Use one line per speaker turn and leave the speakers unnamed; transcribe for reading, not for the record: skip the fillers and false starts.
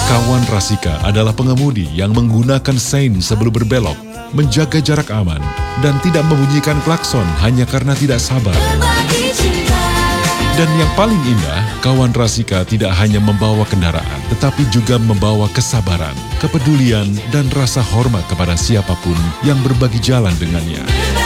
Kawan Rasika adalah pengemudi yang menggunakan sein sebelum berbelok, menjaga jarak aman, dan tidak membunyikan klakson hanya karena tidak sabar. Dan yang paling indah, kawan Rasika tidak hanya membawa kendaraan, tetapi juga membawa kesabaran, kepedulian, dan rasa hormat kepada siapapun yang berbagi jalan dengannya.